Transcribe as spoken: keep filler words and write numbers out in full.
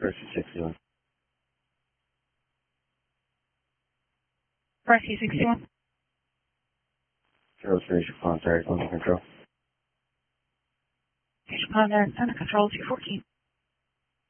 Percy sixty-one. Percy sixty-one. Zero three, contact under control. Visual contact under control two fourteen.